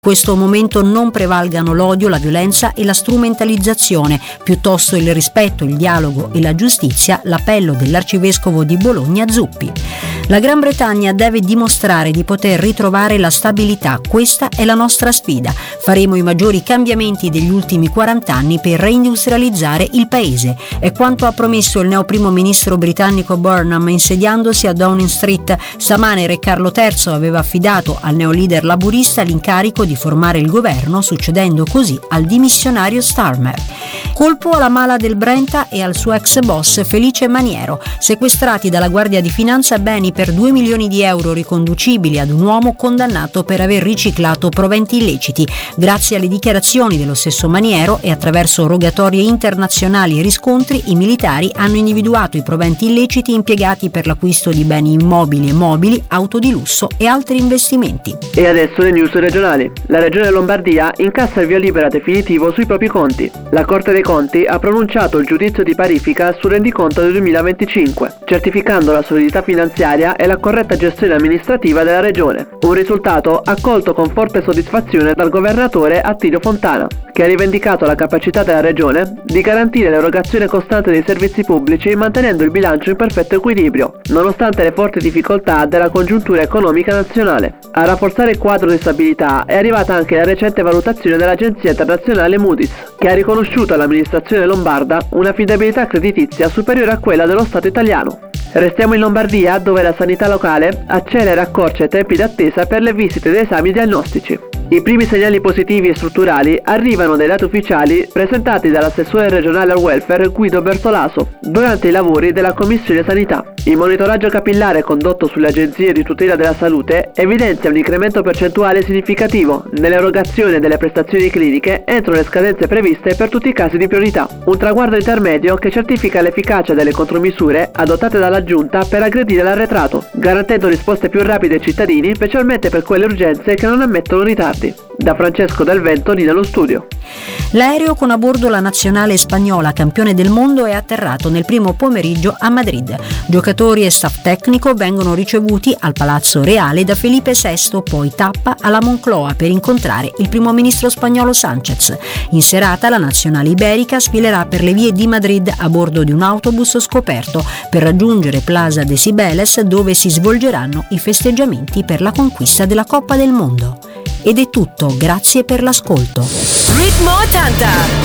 questo momento non prevalgano l'odio, la violenza e la strumentalizzazione, piuttosto il rispetto, il dialogo e la giustizia, l'appello dell'arcivescovo di Bologna Zuppi. La Gran Bretagna deve dimostrare di poter ritrovare la stabilità, questa è la nostra sfida. Faremo i maggiori cambiamenti degli ultimi 40 anni per reindustrializzare il paese. È quanto ha promesso il neo primo ministro britannico Burnham insediandosi a Downing Street. Stamane Re Carlo III aveva affidato al neo leader laburista l'incarico di formare il governo, succedendo così al dimissionario Starmer. Colpo alla mala del Brenta e al suo ex boss Felice Maniero, sequestrati dalla Guardia di Finanza beni per 2 milioni di euro riconducibili ad un uomo condannato per aver riciclato proventi illeciti. Grazie alle dichiarazioni dello stesso Maniero e attraverso rogatorie internazionali e riscontri, i militari hanno individuato i proventi illeciti impiegati per l'acquisto di beni immobili e mobili, auto di lusso e altri investimenti. E adesso le news regionali. La regione Lombardia incassa il via libera definitivo sui propri conti. La Corte dei Conti ha pronunciato il giudizio di parifica sul rendiconto del 2025, certificando la solidità finanziaria e la corretta gestione amministrativa della regione. Un risultato accolto con forte soddisfazione dal governatore Attilio Fontana, che ha rivendicato la capacità della regione di garantire l'erogazione costante dei servizi pubblici mantenendo il bilancio in perfetto equilibrio, nonostante le forti difficoltà della congiuntura economica nazionale. A rafforzare il quadro di stabilità è arrivata anche la recente valutazione dell'agenzia internazionale Moody's, che ha riconosciuto all'amministrazione lombarda un'affidabilità creditizia superiore a quella dello Stato italiano. Restiamo in Lombardia, dove la sanità locale accelera e accorcia i tempi d'attesa per le visite ed esami diagnostici. I primi segnali positivi e strutturali arrivano dai dati ufficiali presentati dall'assessore regionale al welfare Guido Bertolaso durante i lavori della Commissione Sanità. Il monitoraggio capillare condotto sulle agenzie di tutela della salute evidenzia un incremento percentuale significativo nell'erogazione delle prestazioni cliniche entro le scadenze previste per tutti i casi di priorità. Un traguardo intermedio che certifica l'efficacia delle contromisure adottate dalla Giunta per aggredire l'arretrato, garantendo risposte più rapide ai cittadini, specialmente per quelle urgenze che non ammettono ritardi. Da Francesco Del Vento, Nina lo studio. L'aereo con a bordo la nazionale spagnola campione del mondo è atterrato nel primo pomeriggio a Madrid. Giocatori e staff tecnico vengono ricevuti al Palazzo Reale da Felipe VI, poi tappa alla Moncloa per incontrare il primo ministro spagnolo Sánchez. In serata la nazionale iberica sfilerà per le vie di Madrid a bordo di un autobus scoperto per raggiungere Plaza de Cibeles, dove si svolgeranno i festeggiamenti per la conquista della Coppa del Mondo. Ed è tutto, grazie per l'ascolto. Ritmo 80.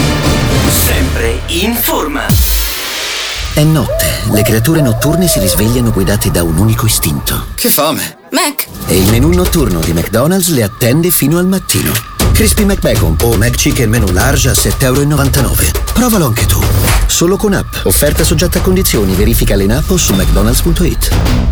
Sempre in forma. È notte, le creature notturne si risvegliano guidate da un unico istinto. Che fame! Mac! E il menù notturno di McDonald's le attende fino al mattino. Crispy McBacon o McChicken menù large a €7,99. Provalo anche tu. Solo con app. Offerta soggetta a condizioni. Verifica in app o su mcdonalds.it.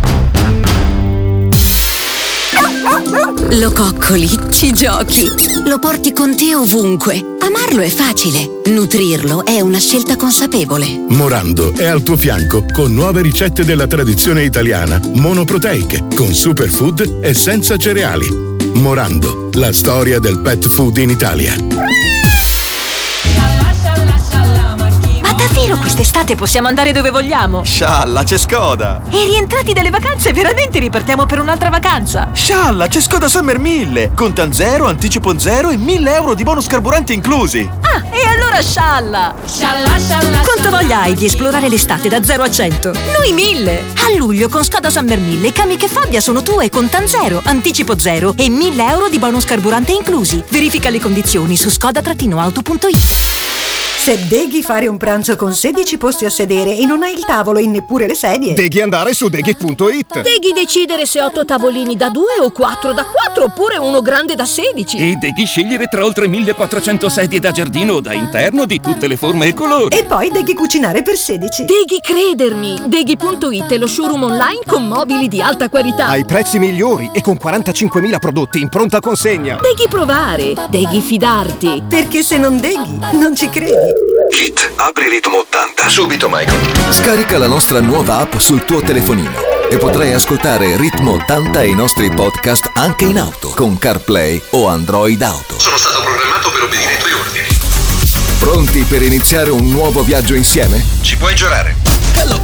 Lo coccoli, ci giochi, lo porti con te ovunque. Amarlo è facile, nutrirlo è una scelta consapevole. Morando è al tuo fianco con nuove ricette della tradizione italiana, monoproteiche, con superfood e senza cereali. Morando, la storia del pet food in Italia. Davvero quest'estate possiamo andare dove vogliamo? Scialla, c'è Skoda! E rientrati dalle vacanze veramente ripartiamo per un'altra vacanza? Scialla, c'è Skoda Summer 1000! Contan zero, anticipo zero e 1.000 euro di bonus carburante inclusi! Ah, e allora scialla! Scialla, scialla! Quanto voglia hai di esplorare l'estate da 0 a 100? Noi 1000! A luglio con Skoda Summer 1000 i Kamiq e Fabia sono tue con zero, anticipo zero e 1.000 euro di bonus carburante inclusi. Verifica le condizioni su skoda-auto.it. Se devi fare un pranzo con 16 posti a sedere e non hai il tavolo e neppure le sedie, devi andare su deghi.it. Devi decidere se 8 tavolini da 2 o 4 da 4 oppure uno grande da 16. E devi scegliere tra oltre 1400 sedie da giardino o da interno di tutte le forme e colori. E poi devi cucinare per 16. Devi credermi. Deghi.it è lo showroom online con mobili di alta qualità. Ai prezzi migliori e con 45.000 prodotti in pronta consegna. Devi provare. Devi fidarti. Perché se non devi, non ci credi. Kit, apri Ritmo 80. Subito, Michael. Scarica la nostra nuova app sul tuo telefonino e potrai ascoltare Ritmo 80 e i nostri podcast anche in auto con CarPlay o Android Auto. Sono stato programmato per obbedire ai tuoi ordini. Pronti per iniziare un nuovo viaggio insieme? Ci puoi giurare? Hello.